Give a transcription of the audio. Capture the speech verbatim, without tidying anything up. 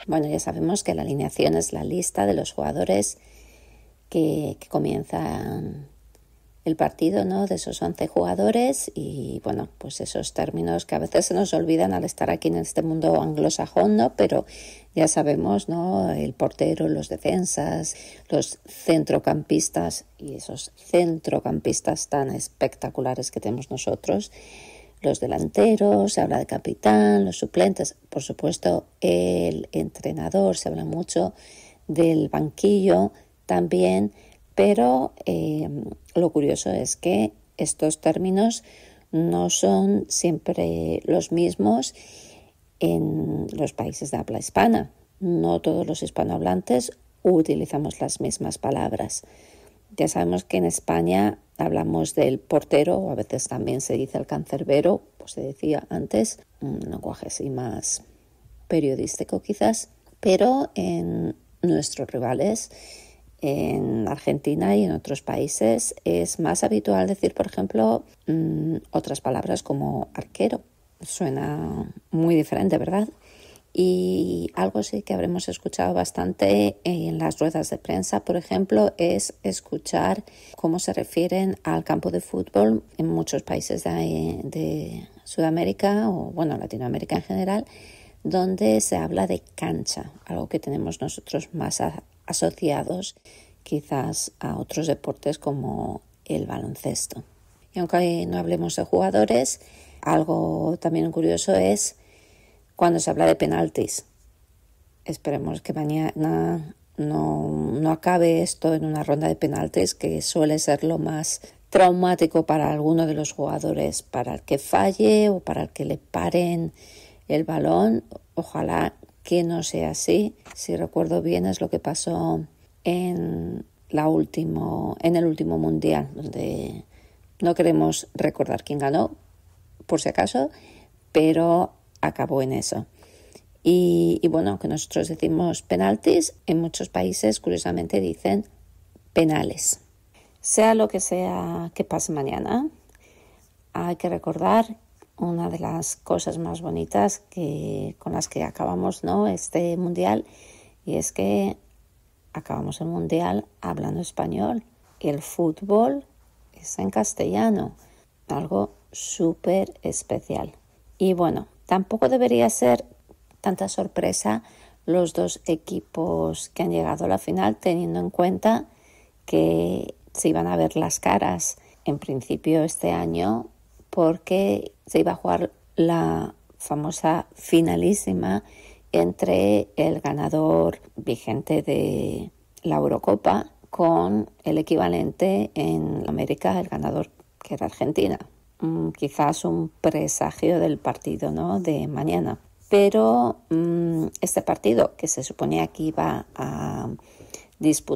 Bueno, ya sabemos que la alineación es la lista de los jugadores que, que comienzan el partido, ¿no? De esos once jugadores y, bueno, pues esos términos que a veces se nos olvidan al estar aquí en este mundo anglosajón, ¿no? Pero ya sabemos, ¿no? El portero, los defensas, los centrocampistas y esos centrocampistas tan espectaculares que tenemos nosotros, los delanteros, se habla de capitán, los suplentes, por supuesto el entrenador, se habla mucho del banquillo también. Pero eh, lo curioso es que estos términos no son siempre los mismos en los países de habla hispana. No todos los hispanohablantes utilizamos las mismas palabras. Ya sabemos que en España hablamos del portero, o a veces también se dice el cancerbero, pues se decía antes, un lenguaje así más periodístico quizás, pero en nuestros rivales, en Argentina y en otros países, es más habitual decir, por ejemplo, mmm, otras palabras como arquero. Suena muy diferente, ¿verdad? Y algo sí que habremos escuchado bastante en las ruedas de prensa, por ejemplo, es escuchar cómo se refieren al campo de fútbol en muchos países de, de Sudamérica o, bueno, Latinoamérica en general, donde se habla de cancha, algo que tenemos nosotros más a, asociados quizás a otros deportes como el baloncesto. Y aunque no hablemos de jugadores, algo también curioso es cuando se habla de penaltis. Esperemos que mañana no, no acabe esto en una ronda de penaltis, que suele ser lo más traumático para alguno de los jugadores, para el que falle o para el que le paren el balón. Ojalá que no sea así. Si recuerdo bien, es lo que pasó en, la último, en el último mundial, donde no queremos recordar quién ganó, por si acaso, pero acabó en eso. Y, y bueno, que nosotros decimos penaltis, en muchos países curiosamente dicen penales. Sea lo que sea que pase mañana, hay que recordar una de las cosas más bonitas que, con las que acabamos, ¿no?, este mundial, y es que acabamos el mundial hablando español. El fútbol es en castellano, algo súper especial. Y bueno, tampoco debería ser tanta sorpresa los dos equipos que han llegado a la final, teniendo en cuenta que se iban a ver las caras en principio este año, porque se iba a jugar la famosa finalísima entre el ganador vigente de la Eurocopa con el equivalente en América, el ganador que era Argentina. Mm, quizás un presagio del partido, ¿no?, de mañana. Pero mmm, este partido, que se suponía que iba a disputar